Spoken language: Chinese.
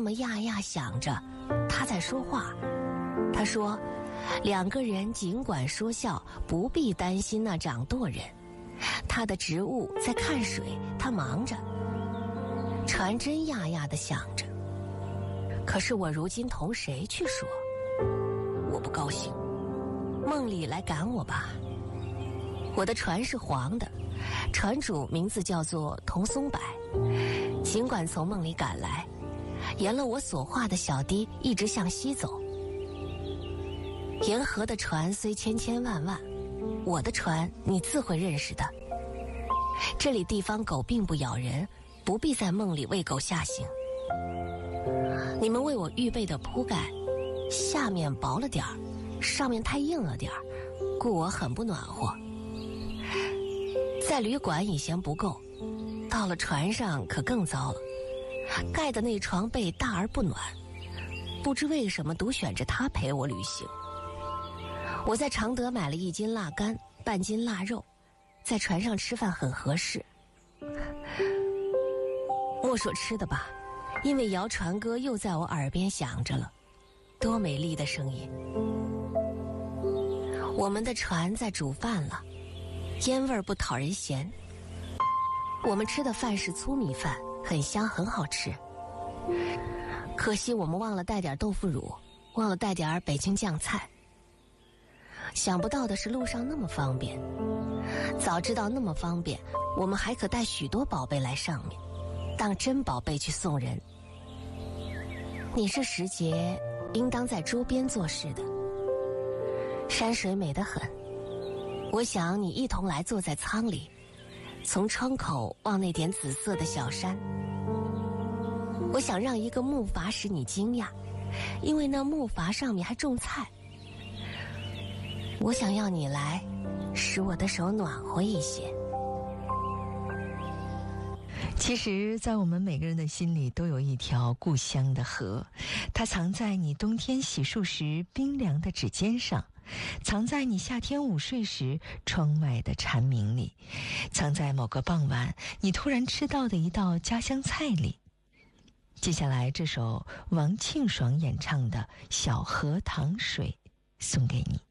么呀呀响着，他在说话。他说两个人尽管说笑，不必担心那掌舵人，他的职务在看水，他忙着。船真呀呀地响着，可是我如今同谁去说？我不高兴，梦里来赶我吧。我的船是黄的，船主名字叫做童松柏，尽管从梦里赶来，沿了我所画的小堤一直向西走。沿河的船虽千千万万，我的船你自会认识的。这里地方狗并不咬人，不必在梦里为狗下行。你们为我预备的铺盖，下面薄了点儿，上面太硬了点儿，故我很不暖和。在旅馆已嫌不够，到了船上可更糟了。盖的那床被大而不暖，不知为什么独选着它陪我旅行。我在常德买了1斤腊肝，半斤腊肉，在船上吃饭很合适。莫说吃的吧，因为摇船歌又在我耳边响着了，多美丽的声音。我们的船在煮饭了，烟味儿不讨人嫌。我们吃的饭是粗米饭，很香很好吃。可惜我们忘了带点豆腐乳，忘了带点北京酱菜。想不到的是路上那么方便，早知道那么方便，我们还可带许多宝贝来上面，当真宝贝去送人。你是时节应当在周边做事的，山水美得很，我想你一同来坐在舱里，从窗口望那点紫色的小山。我想让一个木筏使你惊讶，因为那木筏上面还种菜。我想要你来，使我的手暖和一些。 其实在我们每个人的心里都有一条故乡的河，它藏在你冬天洗漱时冰凉的指尖上，藏在你夏天午睡时窗外的蝉鸣里，藏在某个傍晚你突然吃到的一道家乡菜里。接下来这首王庆爽演唱的《小河淌水》送给你。